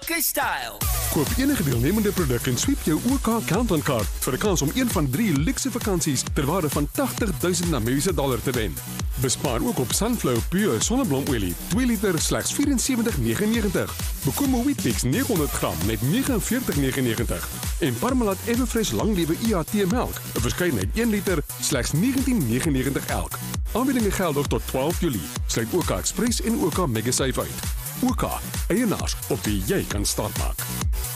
elke styl. Koop enige deelnemende produk en sweep jou OK Countdown kaart vir 'n kans om een van 3 luukse vakansies ter waarde van $80,000 Amerikaanse dollar te wen. Bespaar ook op Sunflow Pure sonneblomolie 2 liter slegs $74,99. Bekom Weet-Bix 900 gram net $49,99. En Parmalat Everfresh langlewe IAT melk, 'n verskeidenheid 1 liter slegs $19,99 elk. Aanbiedinge geld nog tot 12 Julie. Sluit OK Express en OK Mega Save uit. OK, eienaars op wie jy kan start maak.